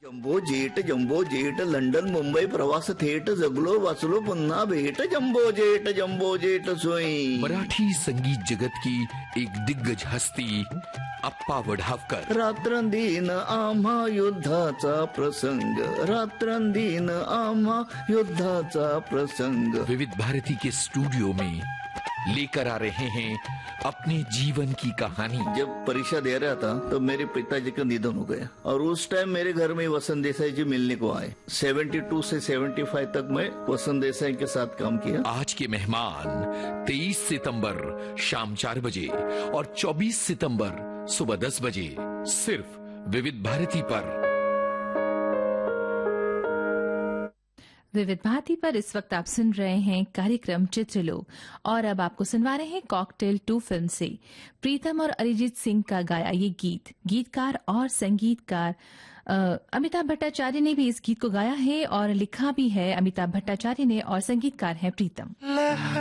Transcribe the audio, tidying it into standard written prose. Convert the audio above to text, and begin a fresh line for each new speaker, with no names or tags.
Jumbo jet London Mumbai प्रवास थेट जगलो वाचलो पुन्हा भेट जम्बो जेट सोई।
मराठी संगीत जगत की एक दिग्गज हस्ती अप्पा वढावकर।
रात्रंदिन आम्हा युद्धाचा प्रसंग, रात्रंदिन आम्हा युद्धाचा प्रसंग।
विविध भारती के स्टूडियो में लेकर आ रहे हैं अपने जीवन की कहानी।
जब परीक्षा दे रहा था तो मेरे पिताजी का निधन हो गया और उस टाइम मेरे घर में वसंत देसाई जी मिलने को आए। 72 से 75 तक मैं वसंत देसाई के साथ काम किया।
आज के मेहमान 23 सितंबर शाम 4 बजे और 24 सितंबर सुबह 10 बजे सिर्फ विविध भारती पर।
विविध भारती पर इस वक्त आप सुन रहे हैं कार्यक्रम चित्रलोक और अब आपको सुनवा रहे हैं कॉकटेल 2 फिल्म से प्रीतम और अरिजीत सिंह का गाया ये गीत। गीतकार और संगीतकार अमिताभ भट्टाचार्य ने भी इस गीत को गाया है और लिखा भी है अमिताभ भट्टाचार्य ने और संगीतकार हैं प्रीतम।